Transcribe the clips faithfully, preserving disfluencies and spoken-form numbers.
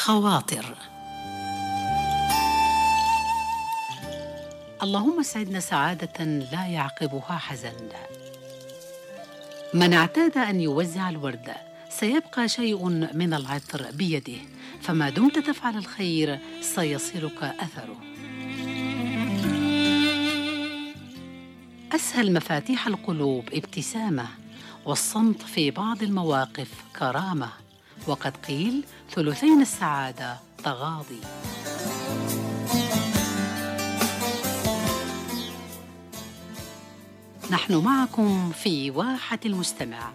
خواطر. اللهم اسعدنا سعادة لا يعقبها حزن. من اعتاد أن يوزع الورد سيبقى شيء من العطر بيده، فما دمت تفعل الخير سيصلك أثره. أسهل مفاتيح القلوب ابتسامة، والصمت في بعض المواقف كرامة، وقد قيل ثلثين السعادة تغاضي. نحن معكم في واحة المستمع.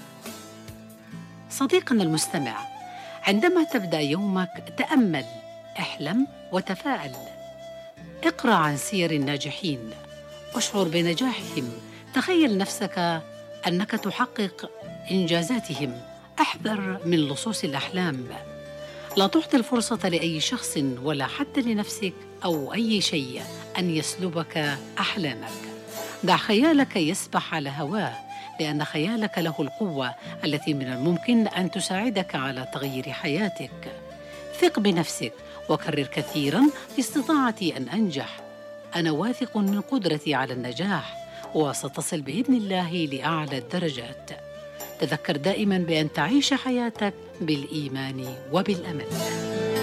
صديقنا المستمع، عندما تبدأ يومك تأمل، احلم وتفاءل. اقرأ عن سير الناجحين، اشعر بنجاحهم، تخيل نفسك أنك تحقق إنجازاتهم. احذر من لصوص الأحلام، لا تعطي الفرصة لأي شخص ولا حتى لنفسك أو أي شيء أن يسلبك أحلامك. دع خيالك يسبح على هواه، لأن خيالك له القوة التي من الممكن أن تساعدك على تغيير حياتك. ثق بنفسك وكرر كثيراً في استطاعتي أن أنجح. أنا واثق من قدرتي على النجاح، وستصل بإذن الله لأعلى الدرجات. تذكر دائماً بأن تعيش حياتك بالإيمان وبالأمل.